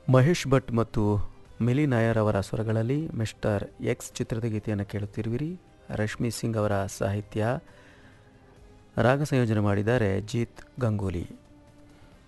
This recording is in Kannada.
ಮಹೇಶ್ ಭಟ್ ಮತ್ತು ಮಿಲಿ ನಾಯರ್ ಅವರ ಸ್ವರಗಳಲ್ಲಿ ಮಿಸ್ಟರ್ ಎಕ್ಸ್ ಚಿತ್ರದ ಗೀತೆಯನ್ನು ಕೇಳುತ್ತಿರುವಿರಿ. ರಶ್ಮಿ ಸಿಂಗ್ ಅವರ ಸಾಹಿತ್ಯ, ರಾಗ ಸಂಯೋಜನೆ ಮಾಡಿದ್ದಾರೆ ಜೀತ್ ಗಂಗೂಲಿ.